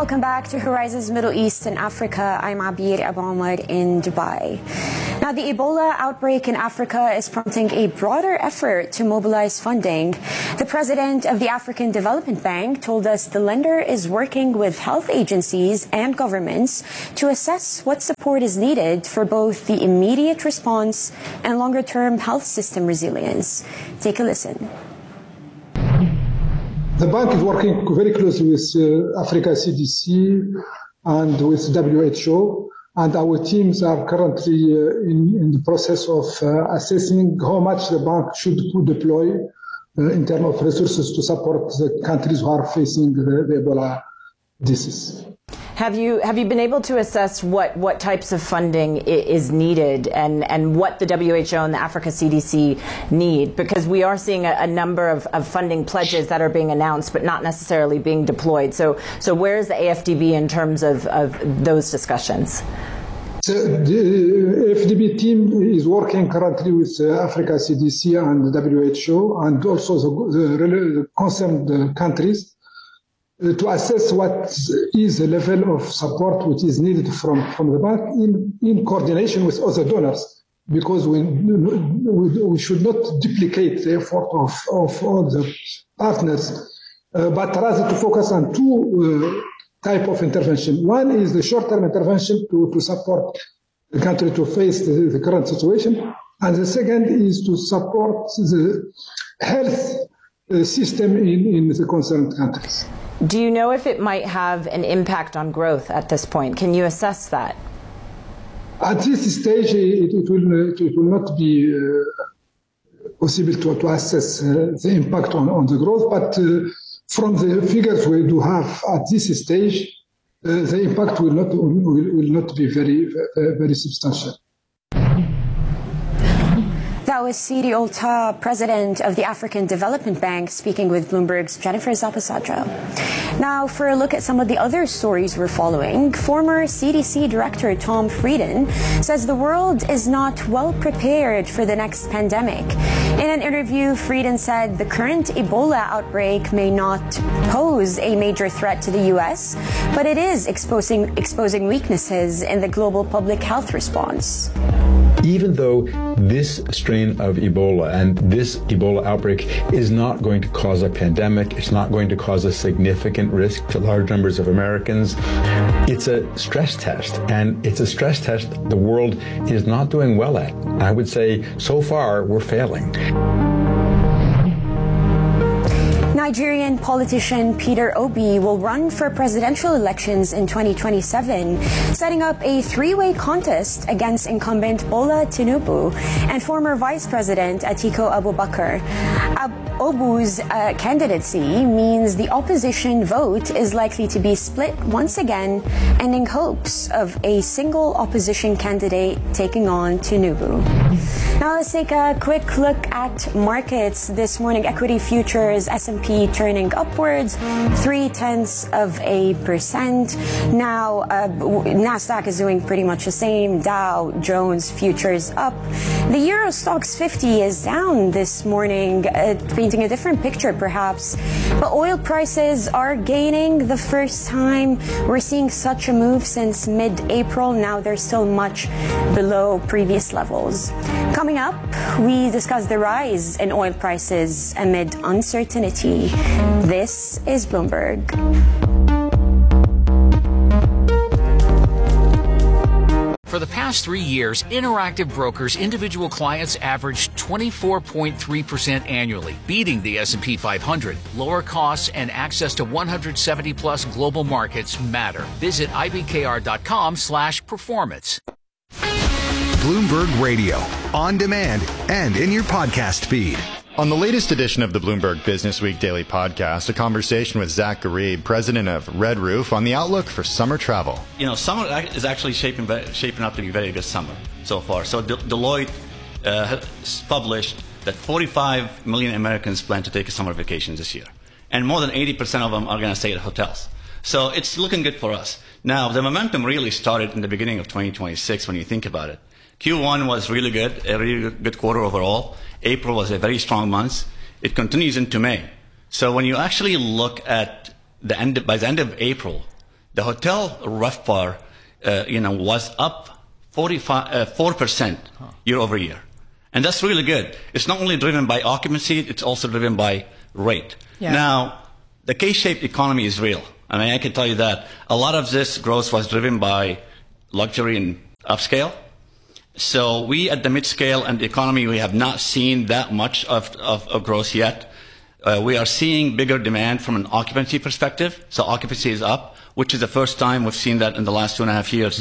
Welcome back to Horizons Middle East and Africa. I'm Abir Abu Omar in Dubai. Now, the Ebola outbreak in Africa is prompting a broader effort to mobilize funding. The president of the African Development Bank told us the lender is working with health agencies and governments to assess what support is needed for both the immediate response and longer-term health system resilience. Take a listen. The bank is working very closely with Africa CDC and with WHO, and our teams are currently in the process of assessing how much the bank should deploy in terms of resources to support the countries who are facing the Ebola disease. Have you been able to assess what types of funding is needed and what the WHO and the Africa CDC need? Because we are seeing a number of funding pledges that are being announced but not necessarily being deployed. So where is the AFDB in terms of those discussions? So the AFDB team is working currently with Africa CDC and WHO and also the concerned countries to assess what is the level of support which is needed from the bank in coordination with other donors, because we should not duplicate the effort of all the partners, but rather to focus on two type of intervention. One is the short-term intervention to support the country to face the current situation, and the second is to support the health system in the concerned countries. Do you know if it might have an impact on growth at this point? Can you assess that? At this stage, it will not be possible to assess the impact on the growth, but from the figures we do have at this stage, the impact will not be very substantial. That was Sidi Olta, president of the African Development Bank, speaking with Bloomberg's Jennifer Zapasadra. Now, for a look at some of the other stories we're following, former CDC Director Tom Frieden says the world is not well prepared for the next pandemic. In an interview, Frieden said the current Ebola outbreak may not pose a major threat to the U.S., but it is exposing weaknesses in the global public health response. Even though this strain of Ebola and this Ebola outbreak is not going to cause a pandemic, it's not going to cause a significant risk to large numbers of Americans, it's a stress test. And it's a stress test the world is not doing well at. I would say so far we're failing. Nigerian politician Peter Obi will run for presidential elections in 2027, setting up a three-way contest against incumbent Bola Tinubu and former Vice President Atiku Abubakar. Obu's candidacy means the opposition vote is likely to be split once again, ending hopes of a single opposition candidate taking on Tinubu. Now let's take a quick look at markets this morning. Equity futures, S&P turning upwards, 0.3%. Now Nasdaq is doing pretty much the same. Dow Jones futures up. The Euro Stoxx 50 is down this morning, painting a different picture perhaps. But oil prices are gaining the first time we're seeing such a move since mid-April. Now they're still much below previous levels. Coming up, we discuss the rise in oil prices amid uncertainty. This is Bloomberg. For the past 3 years, Interactive Brokers individual clients averaged 24.3% annually, beating the S&P 500. Lower costs and access to 170-plus global markets matter. Visit ibkr.com/performance. Bloomberg Radio, on demand and in your podcast feed. On the latest edition of the Bloomberg Business Week Daily Podcast, a conversation with Zach Garib, president of Red Roof, on the outlook for summer travel. You know, summer is actually shaping up to be a very good summer so far. So Deloitte has published that 45 million Americans plan to take a summer vacation this year. And more than 80% of them are going to stay at hotels. So it's looking good for us. Now, the momentum really started in the beginning of 2026 when you think about it. Q1 was really good, a really good quarter overall. April was a very strong month. It continues into May. So when you actually look at by the end of April, The hotel RevPAR, was up 4% year over year. And that's really good. It's not only driven by occupancy, it's also driven by rate. Yeah. Now, the K-shaped economy is real. I mean, I can tell you that. A lot of this growth was driven by luxury and upscale. So we at the mid-scale and the economy, we have not seen that much of growth yet. We are seeing bigger demand from an occupancy perspective. So occupancy is up, which is the first time we've seen that in the last 2.5 years.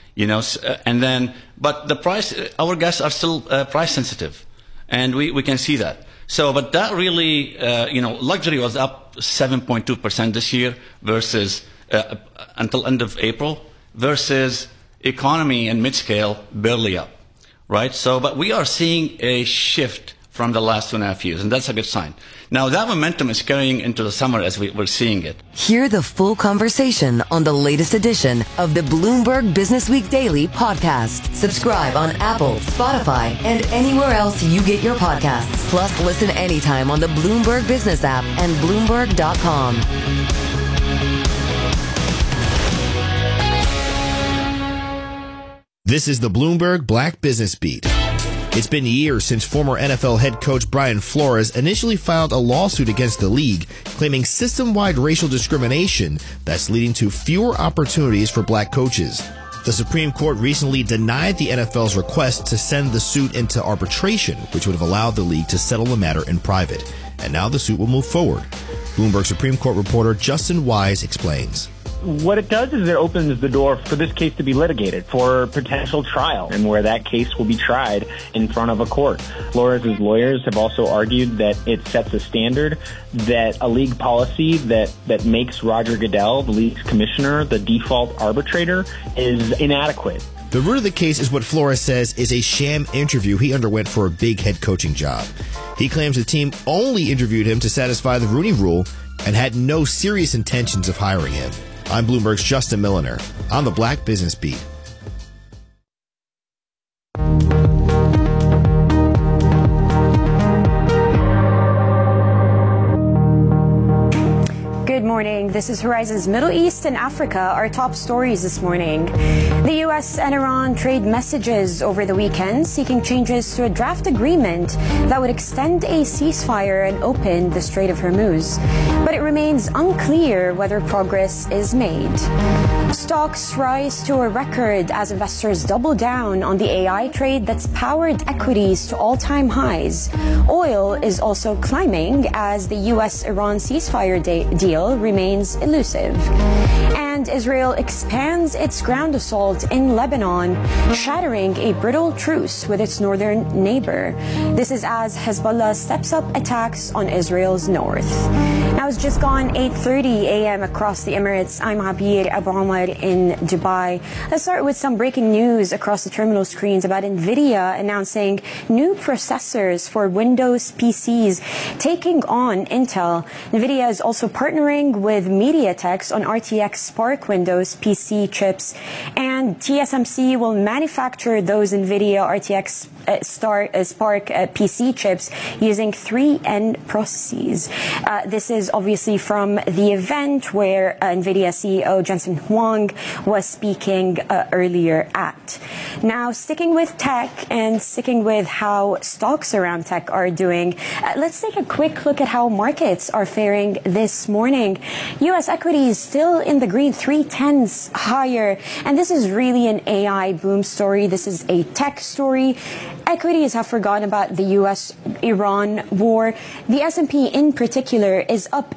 But the price, our guests are still price sensitive, and we can see that. So, but that really, luxury was up 7.2% this year versus until end of April, versus economy and mid-scale barely up, right? So, but we are seeing a shift from the last 2.5 years, and that's a good sign. Now, that momentum is carrying into the summer as we're seeing it. Hear the full conversation on the latest edition of the Bloomberg Business Week Daily podcast. Subscribe on Apple, Spotify, and anywhere else you get your podcasts. Plus, listen anytime on the Bloomberg Business app and Bloomberg.com. This is the Bloomberg Black Business Beat. It's been years since former NFL head coach Brian Flores initially filed a lawsuit against the league, claiming system-wide racial discrimination that's leading to fewer opportunities for black coaches. The Supreme Court recently denied the NFL's request to send the suit into arbitration, which would have allowed the league to settle the matter in private. And now the suit will move forward. Bloomberg Supreme Court reporter Justin Wise explains. What it does is it opens the door for this case to be litigated for potential trial, and where that case will be tried in front of a court. Flores' lawyers have also argued that it sets a standard, that a league policy that makes Roger Goodell, the league's commissioner, the default arbitrator, is inadequate. The root of the case is what Flores says is a sham interview he underwent for a big head coaching job. He claims the team only interviewed him to satisfy the Rooney Rule and had no serious intentions of hiring him. I'm Bloomberg's Justin Milliner on the Black Business Beat. Good morning. This is Horizon's Middle East and Africa, our top stories this morning. The U.S. and Iran trade messages over the weekend seeking changes to a draft agreement that would extend a ceasefire and open the Strait of Hormuz. But it remains unclear whether progress is made. Stocks rise to a record as investors double down on the AI trade that's powered equities to all-time highs. Oil is also climbing as the U.S.-Iran ceasefire deal remains elusive. And Israel expands its ground assault in Lebanon, shattering a brittle truce with its northern neighbor. This is as Hezbollah steps up attacks on Israel's north. Now it's just gone 8:30 a.m. across the Emirates. I'm Abir Abu Omar in Dubai. Let's start with some breaking news across the terminal screens about NVIDIA announcing new processors for Windows PCs taking on Intel. NVIDIA is also partnering with MediaTek on RTX Spark Windows PC chips, and TSMC will manufacture those NVIDIA RTX Spark PC chips using 3N processes. This is obviously from the event where NVIDIA CEO Jensen Huang was speaking earlier at. Now, sticking with tech and sticking with how stocks around tech are doing, let's take a quick look at how markets are faring this morning. U.S. equities still in the green, 3/10 higher, and this is really an AI boom story. This is a tech story. Equities have forgotten about the U.S.-Iran war. The S&P in particular is up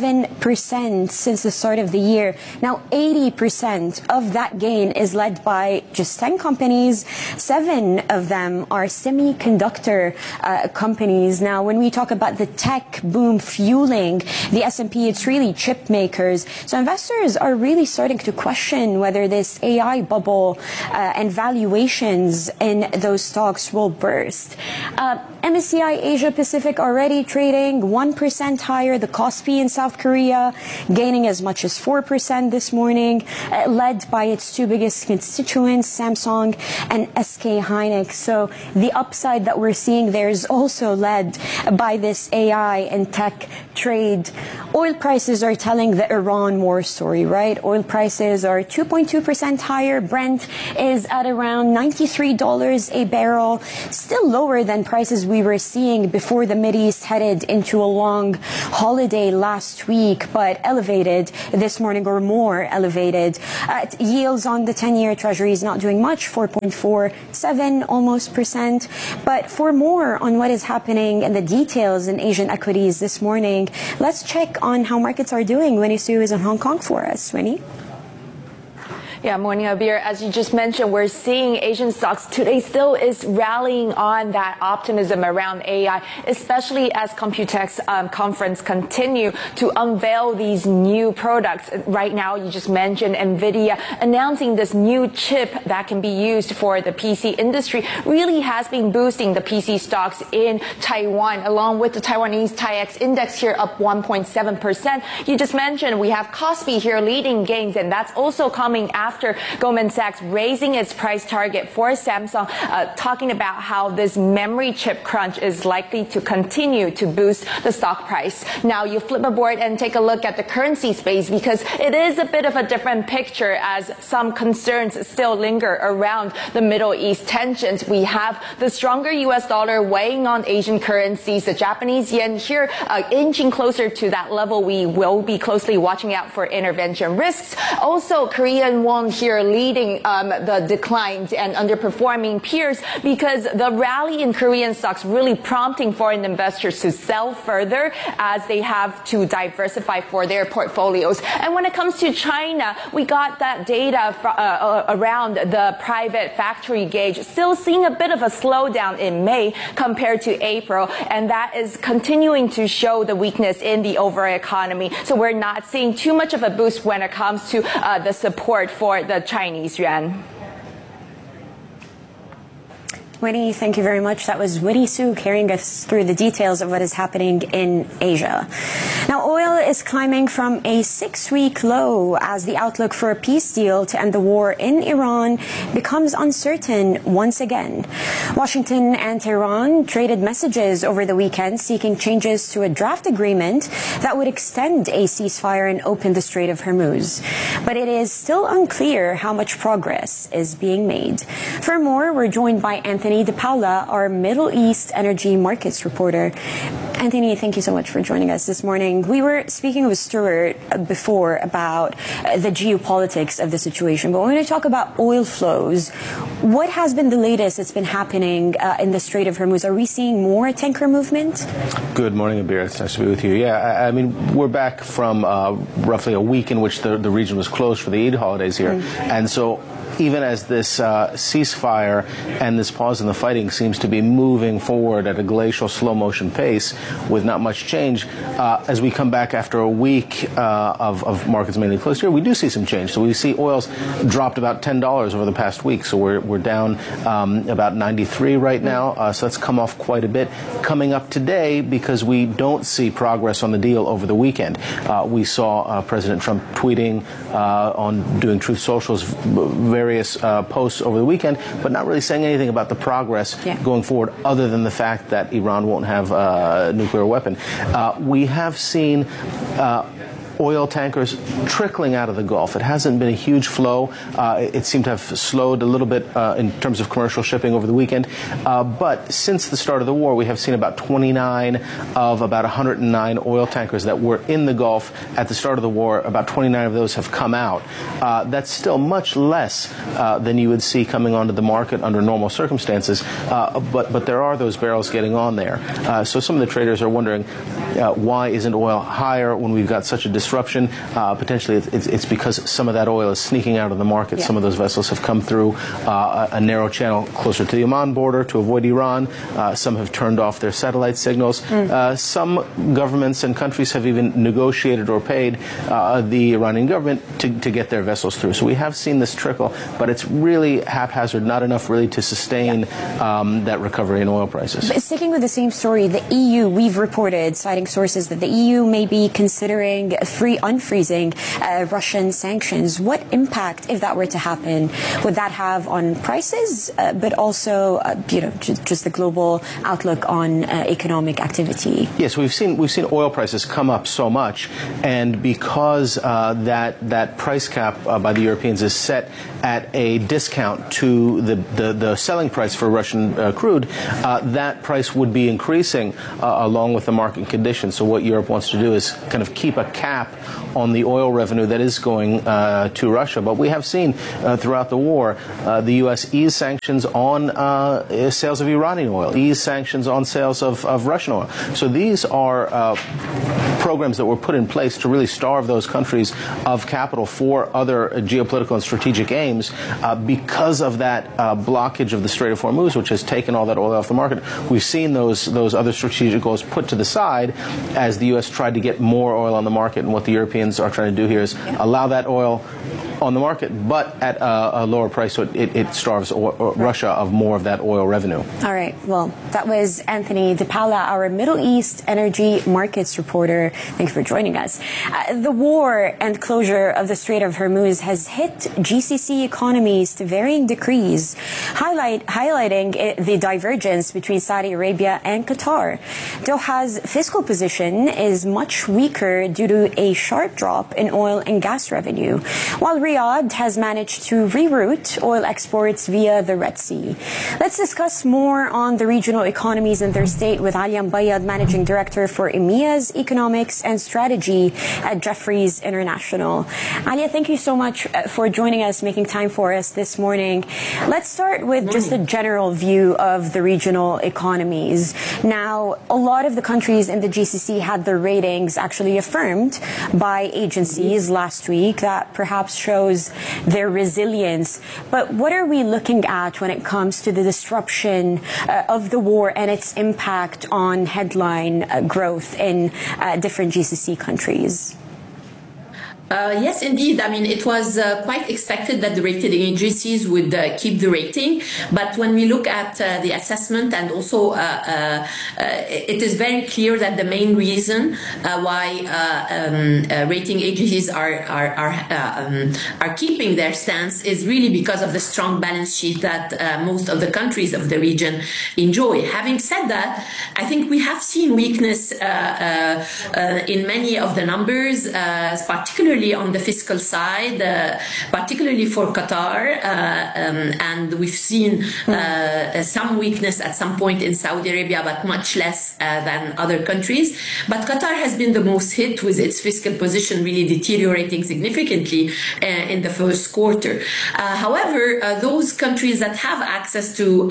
11% since the start of the year. Now, 80% of that gain is led by just 10 companies. 7 of them are semiconductor companies. Now, when we talk about the tech boom fueling the S&P, it's really chip makers. So investors are really starting to question whether this AI bubble and valuations in those stocks will burst. MSCI Asia Pacific already trading 1% higher. The Kospi in South Korea gaining as much as 4% this morning, led by its two biggest constituents, Samsung and SK Hynix. So the upside that we're seeing there is also led by this AI and tech trade. Oil prices are telling the Iran war story, right? Oil prices are 2.2% higher. Brent is at around $93 a barrel, still lower than prices we were seeing before the Mideast headed into a long holiday last week, but elevated this morning, or more elevated. Yields on the 10-year Treasury is not doing much, 4.47 almost percent. But for more on what is happening and the details in Asian equities this morning, let's check on how markets are doing. Winnie Su is in Hong Kong for us. Winnie? Yeah, morning, Abir. As you just mentioned, we're seeing Asian stocks today still is rallying on that optimism around AI, especially as Computex conference continue to unveil these new products. Right now, you just mentioned NVIDIA announcing this new chip that can be used for the PC industry really has been boosting the PC stocks in Taiwan, along with the Taiwanese TAIEX index here up 1.7%. You just mentioned we have Kospi here leading gains, and that's also coming after Goldman Sachs raising its price target for Samsung, talking about how this memory chip crunch is likely to continue to boost the stock price. Now you flip aboard and take a look at the currency space, because it is a bit of a different picture as some concerns still linger around the Middle East tensions. We have the stronger US dollar weighing on Asian currencies, the Japanese yen here inching closer to that level. We will be closely watching out for intervention risks. Also, Korean won here leading the declines and underperforming peers, because the rally in Korean stocks really prompting foreign investors to sell further as they have to diversify for their portfolios. And when it comes to China, we got that data around the private factory gauge, still seeing a bit of a slowdown in May compared to April, and that is continuing to show the weakness in the overall economy. So we're not seeing too much of a boost when it comes to the support for the Chinese yuan. Winnie, thank you very much. That was Winnie Su carrying us through the details of what is happening in Asia. Now, oil is climbing from a 6-week low as the outlook for a peace deal to end the war in Iran becomes uncertain once again. Washington and Tehran traded messages over the weekend seeking changes to a draft agreement that would extend a ceasefire and open the Strait of Hormuz. But it is still unclear how much progress is being made. For more, we're joined by Anthony De Paula, our Middle East energy markets reporter. Anthony, thank you so much for joining us this morning. We were speaking with Stuart before about the geopolitics of the situation, but when we talk about oil flows, what has been the latest that's been happening in the Strait of Hormuz? Are we seeing more tanker movement? Good morning, Abir. It's nice to be with you. Yeah, I mean, we're back from roughly a week in which the region was closed for the Eid holidays here. And so even as this ceasefire and this pause in the fighting seems to be moving forward at a glacial slow-motion pace with not much change, as we come back after a week of markets mainly closed here, we do see some change. So we see oil's dropped about $10 over the past week. So we're down about 93 right now. So that's come off quite a bit. Coming up today, because we don't see progress on the deal over the weekend. We saw President Trump tweeting on doing Truth Social's various posts over the weekend, but not really saying anything about the progress going forward, other than the fact that Iran won't have a nuclear weapon. We have seen oil tankers trickling out of the Gulf. It hasn't been a huge flow. It seemed to have slowed a little bit in terms of commercial shipping over the weekend. But since the start of the war, we have seen about 29 of about 109 oil tankers that were in the Gulf at the start of the war. About 29 of those have come out. That's still much less than you would see coming onto the market under normal circumstances. But there are those barrels getting on there. So some of the traders are wondering why isn't oil higher when we've got such a disruption disruption. Potentially, it's because some of that oil is sneaking out of the market. Some of those vessels have come through a narrow channel closer to the Oman border to avoid Iran. Some have turned off their satellite signals. Some governments and countries have even negotiated or paid the Iranian government to get their vessels through. So we have seen this trickle, but it's really haphazard, not enough really to sustain that recovery in oil prices. But sticking with the same story, the EU, we've reported, citing sources, that the EU may be considering unfreezing Russian sanctions. What impact, if that were to happen, would that have on prices, but also, just the global outlook on economic activity? Yes, we've seen oil prices come up so much, and because that price cap by the Europeans is set at a discount to the selling price for Russian crude, that price would be increasing along with the market conditions. So what Europe wants to do is kind of keep a cap on the oil revenue that is going to Russia. But we have seen throughout the war, the U.S. ease sanctions on sales of Iranian oil, ease sanctions on sales of Russian oil. So these are programs that were put in place to really starve those countries of capital for other geopolitical and strategic aims because of that blockage of the Strait of Hormuz, which has taken all that oil off the market. We've seen those other strategic goals put to the side as the U.S. tried to get more oil on the market, and what the Europeans are trying to do here is allow that oil on the market, but at a lower price, so it starves Russia of more of that oil revenue. All right. Well, that was Anthony DePaula, our Middle East energy markets reporter. Thank you for joining us. The war and closure of the Strait of Hormuz has hit GCC economies to varying degrees, highlighting the divergence between Saudi Arabia and Qatar. Doha's fiscal position is much weaker due to a sharp drop in oil and gas revenue, while Riyadh has managed to reroute oil exports via the Red Sea. Let's discuss more on the regional economies and their state with Alia Mbayad, Managing Director for EMEA's Economics and Strategy at Jefferies International. Alia, thank you so much for joining us, making time for us this morning. Let's start with just a general view of the regional economies. Now, a lot of the countries in the GCC had their ratings actually affirmed by agencies last week. That perhaps shows their resilience. But what are we looking at when it comes to the disruption of the war and its impact on headline growth in different GCC countries? Yes, indeed. I mean, it was quite expected that the rating agencies would keep the rating. But when we look at the assessment, and also it is very clear that the main reason why rating agencies are keeping their stance is really because of the strong balance sheet that most of the countries of the region enjoy. Having said that, I think we have seen weakness in many of the numbers, particularly on the fiscal side, particularly for Qatar, and we've seen some weakness at some point in Saudi Arabia, but much less than other countries. But Qatar has been the most hit, with its fiscal position really deteriorating significantly in the first quarter. However, those countries that have access to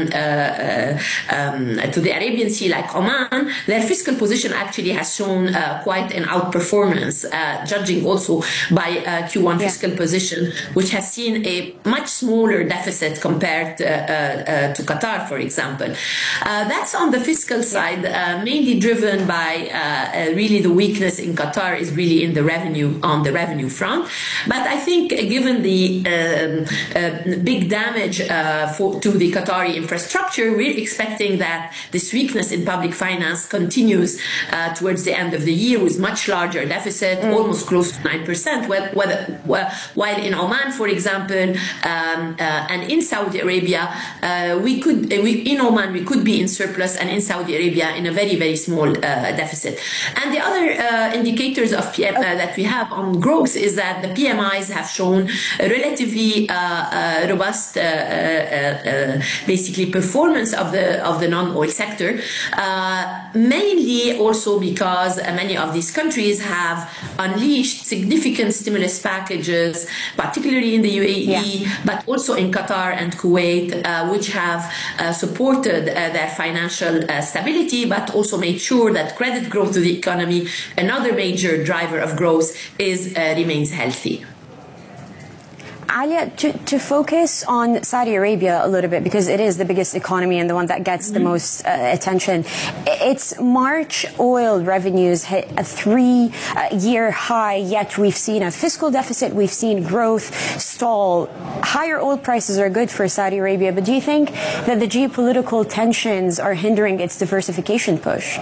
the Arabian Sea, like Oman, their fiscal position actually has shown quite an outperformance, judging also by Q1 fiscal position, which has seen a much smaller deficit compared to Qatar, for example. That's on the fiscal side, mainly driven by really the weakness in Qatar is really in the revenue, on the revenue front. But I think given the big damage to the Qatari infrastructure, we're expecting that this weakness in public finance continues towards the end of the year, with much larger deficit, almost close to 9%, while in Oman, for example, and in Saudi Arabia, in Oman we could be in surplus, and in Saudi Arabia in a very, very small deficit. And the other indicators of that we have on growth is that the PMIs have shown a relatively robust, basically, performance of the non-oil sector, mainly also because many of these countries have unleashed significant significant stimulus packages, particularly in the UAE, but also in Qatar and Kuwait, which have supported their financial stability, but also made sure that credit growth to the economy, another major driver of growth, remains healthy. Alia, to focus on Saudi Arabia a little bit, because it is the biggest economy and the one that gets the most attention. Its March oil revenues hit a 3-year high, yet we've seen a fiscal deficit, we've seen growth stall. Higher oil prices are good for Saudi Arabia, but do you think that the geopolitical tensions are hindering its diversification push?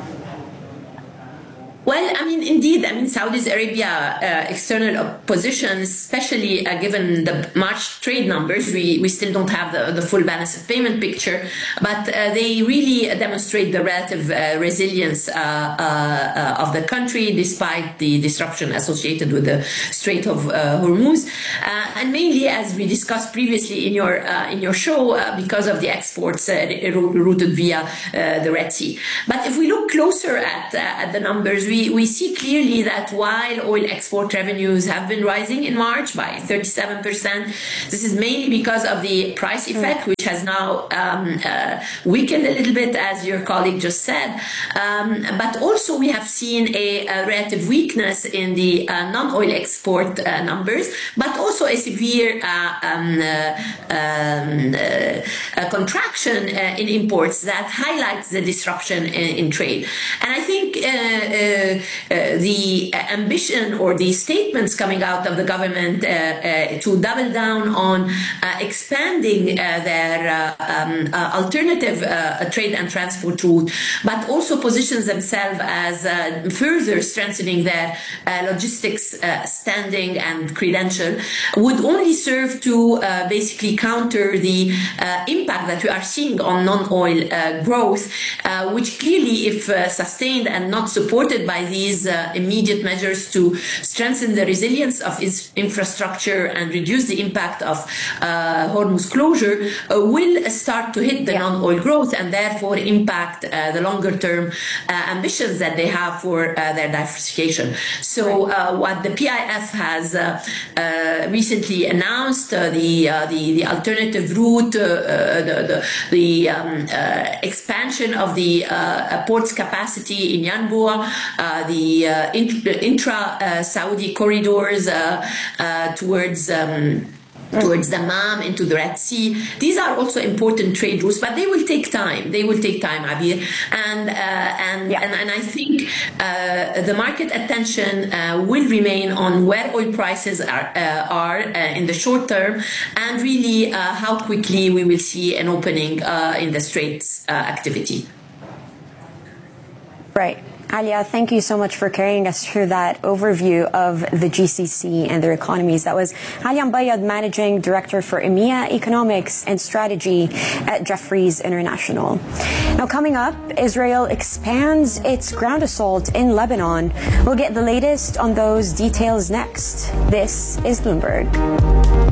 Well, indeed, Saudi Arabia external position, especially given the March trade numbers, we still don't have the full balance of payment picture, but they really demonstrate the relative resilience of the country despite the disruption associated with the Strait of Hormuz, and mainly, as we discussed previously in your show, because of the exports routed via the Red Sea. But if we look closer at the numbers, we see clearly that while oil export revenues have been rising in March by 37%, this is mainly because of the price effect, which has now weakened a little bit, as your colleague just said. But also we have seen a relative weakness in the non-oil export numbers, but also a severe contraction in imports that highlights the disruption in trade. And I think the ambition or the statements coming out of the government to double down on expanding their alternative trade and transport route, but also positions themselves as further strengthening their logistics standing and credential, would only serve to basically counter the impact that we are seeing on non-oil growth, which clearly, if sustained and not supported by these immediate measures to strengthen the resilience of its infrastructure and reduce the impact of Hormuz closure, will start to hit the non-oil growth and therefore impact the longer-term ambitions that they have for their diversification. So what the PIF has recently announced, the alternative route, the expansion of the port's capacity in Yanbu, the intra-Saudi corridors towards Dammam into the Red Sea. These are also important trade routes, but they will take time. Abir. And I think the market attention will remain on where oil prices are in the short term, and really how quickly we will see an opening in the Straits activity. Right. Alia, thank you so much for carrying us through that overview of the GCC and their economies. That was Alia Mbayad, Managing Director for EMEA Economics and Strategy at Jefferies International. Now, coming up, Israel expands its ground assault in Lebanon. We'll get the latest on those details next. This is Bloomberg.